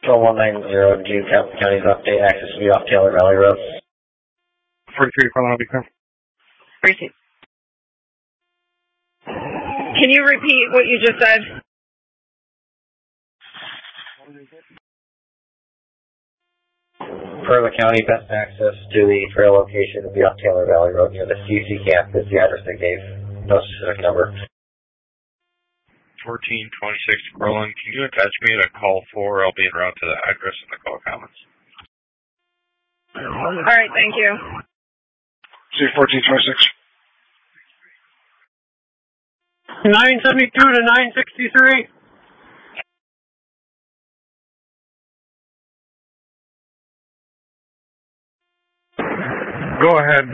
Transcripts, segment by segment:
190, Gene County's update, access to be off Taylor Valley Road. 43, I'll be clear. Appreciate. Can you repeat what you just said? For the county, best access to the trail location would be off Taylor Valley Road near the CC camp is the address they gave. No specific number. 1426 Roland, can you attach me to call 4? I'll be en route to the address in the call comments. All right, thank you. See 1426. 972 to 963. Go ahead.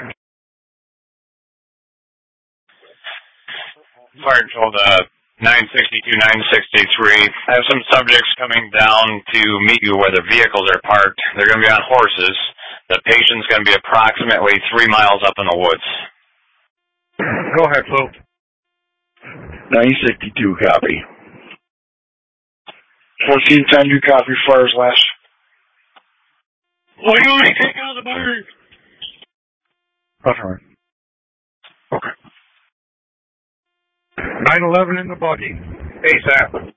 Fire control to 962, 963. I have some subjects coming down to meet you where the vehicles are parked. They're going to be on horses. The patient's going to be approximately 3 miles up in the woods. Go ahead, Flo. 962, copy. 1410, you copy, fires last. Well, you only take out the barn. That's all right. Okay. 911 in the buggy. ASAP.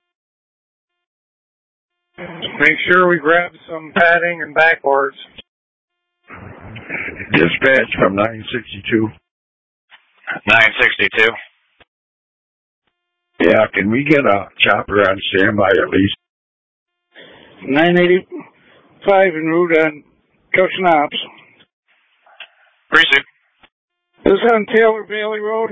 Make sure we grab some padding and backboards. Dispatch from 962. 962. Yeah, can we get a chopper on standby at least? 985 en route on Coach Knobs. Appreciate. This is on Taylor Valley Road.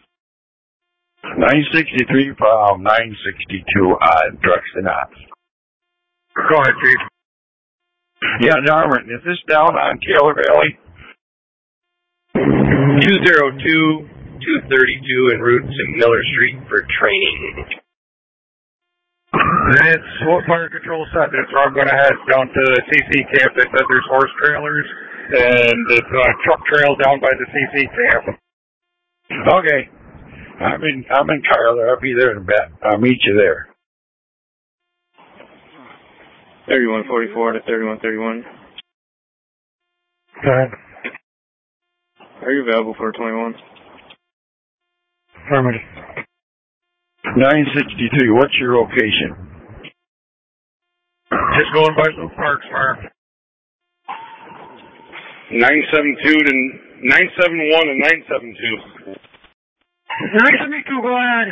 963 from 962 on Druxton Ops. Go ahead, Chief. Yeah, Norman, is this down on Taylor Valley? 202, 232 en route to Miller Street for training. That's what fire control said. That's where I'm going to head down to the CC camp. They said there's horse trailers and it's a truck trail down by the CC camp. Okay. I'm in Carla. I'll be there in a bit. I'll meet you there. 3144 to 3131. Go ahead. Are you available for 21? Affirmative. 963, what's your location? Just going by Blue Parks Fire. 972 to 971 and 972. 972, go ahead.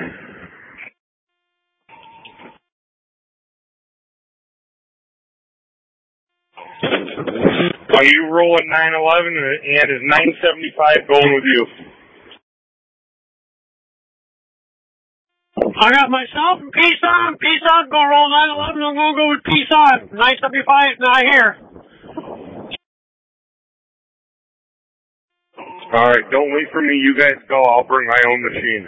Are you rolling 911 and is 975 going with you? I got myself and peace on, go roll 911, I'm going to go with peace on. 975, not here. Alright, don't wait for me, you guys go, I'll bring my own machine.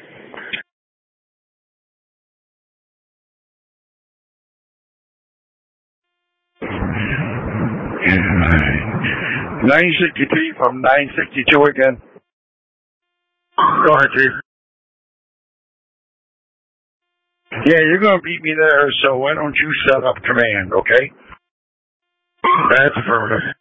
Yeah. 963 from 962 again. Go ahead, Chief. Yeah, you're going to beat me there, so why don't you set up command, okay? That's affirmative.